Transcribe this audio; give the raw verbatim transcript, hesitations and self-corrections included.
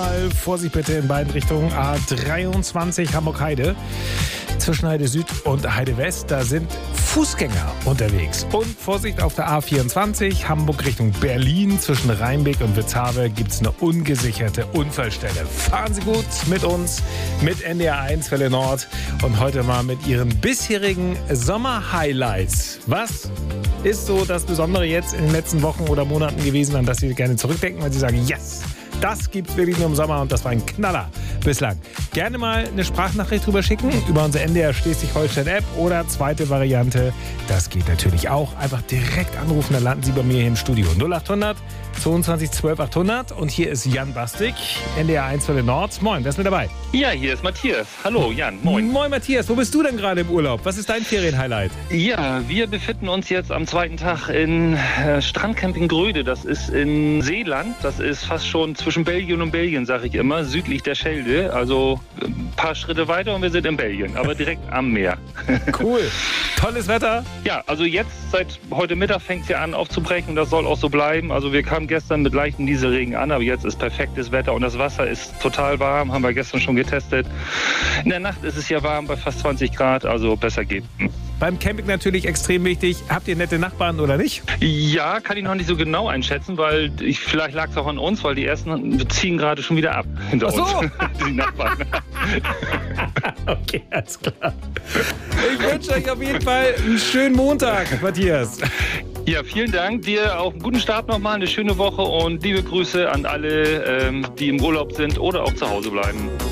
Vorsicht bitte in beiden Richtungen. A dreiundzwanzig Hamburg-Heide. Zwischen Heide Süd und Heide West, da sind Fußgänger unterwegs. Und Vorsicht auf der A vierundzwanzig, Hamburg Richtung Berlin. Zwischen Rheinbeck und Witzhavel gibt es eine ungesicherte Unfallstelle. Fahren Sie gut mit uns, mit N D R eins Welle Nord und heute mal mit Ihren bisherigen Sommer-Highlights. Was ist so das Besondere jetzt in den letzten Wochen oder Monaten gewesen, an das Sie gerne zurückdenken, weil Sie sagen, yes, das gibt's wirklich nur im Sommer und das war ein Knaller bislang. Gerne mal eine Sprachnachricht drüber schicken über unsere N D R Schleswig-Holstein-App oder zweite Variante, das geht natürlich auch. Einfach direkt anrufen, dann landen Sie bei mir hier im Studio. null acht hundert zweiundzwanzig zwölf achthundert und hier ist Jan Bastik, N D R eins Welle Nord. Moin, wer ist mit dabei? Ja, hier ist Matthias. Hallo Jan, moin. Moin Matthias, wo bist du denn gerade im Urlaub? Was ist dein Ferienhighlight? Ja, wir befinden uns jetzt am zweiten Tag in äh, Strandcamping Gröde. Das ist in Seeland. Das ist fast schon zwischen Belgien und Belgien, sage ich immer, südlich der Schelde. Also ein paar Schritte weiter und wir sind in Belgien, aber direkt am Meer. Cool. Tolles Wetter? Ja, also jetzt seit heute Mittag fängt es ja an aufzubrechen. Das soll auch so bleiben. Also wir kamen gestern mit leichtem Nieselregen an, aber jetzt ist perfektes Wetter und das Wasser ist total warm. Haben wir gestern schon getestet. In der Nacht ist es ja warm bei fast zwanzig Grad, also besser geht. Beim Camping natürlich extrem wichtig. Habt ihr nette Nachbarn oder nicht? Ja, kann ich noch nicht so genau einschätzen, weil ich, vielleicht lag es auch an uns, weil die ersten ziehen gerade schon wieder ab hinter Ach so. uns. Die Nachbarn. Okay, alles klar. Ich wünsche euch auf jeden Fall einen schönen Montag, Matthias. Ja, vielen Dank. Dir auch einen guten Start nochmal, eine schöne Woche und liebe Grüße an alle, ähm, die im Urlaub sind oder auch zu Hause bleiben.